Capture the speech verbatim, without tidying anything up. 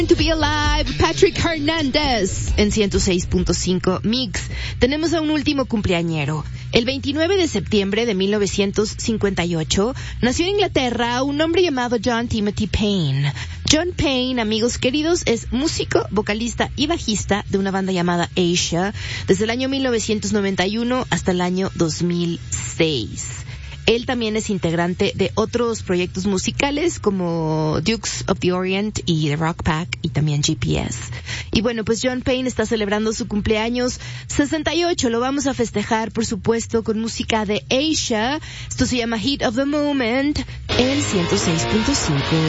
To Be Alive, Patrick Hernandez en ciento seis punto cinco Mix. Tenemos a un último cumpleañero. El veintinueve de septiembre de mil novecientos cincuenta y ocho nació en Inglaterra un hombre llamado John Timothy Payne. John Payne, amigos queridos, es músico, vocalista y bajista de una banda llamada Asia desde el año mil novecientos noventa y uno hasta el año dos mil seis. Él también es integrante de otros proyectos musicales como Dukes of the Orient y The Rock Pack y también G P S. Y bueno, pues John Payne está celebrando su cumpleaños sesenta y ocho. Lo vamos a festejar, por supuesto, con música de Asia. Esto se llama Heat of the Moment en ciento seis punto cinco.